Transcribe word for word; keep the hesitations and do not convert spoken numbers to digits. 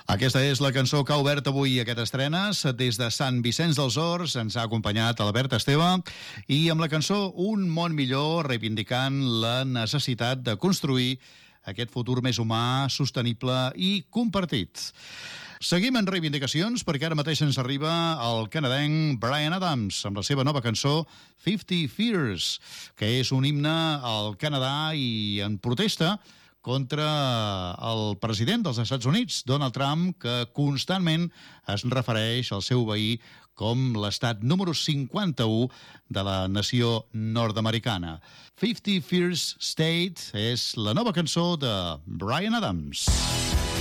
Aquesta és la cançó que ha obert avui aquest estrenes. Des de Sant Vicenç dels Horts ens ha acompanyat Albert Esteve i amb la cançó Un món millor, reivindicant la necessitat de construir aquest futur més humà, sostenible i compartit. Seguim en reivindicacions perquè ara mateix ens arriba el canadenc Bryan Adams amb la seva nova cançó Fifty Fears, que és un himne al Canadà i en protesta contra el president dels Estats Units, Donald Trump, que constantment es refereix al seu veí com l'estat número cinquanta-u de la nació nord-americana. Fifty First State és la nova cançó de Bryan Adams.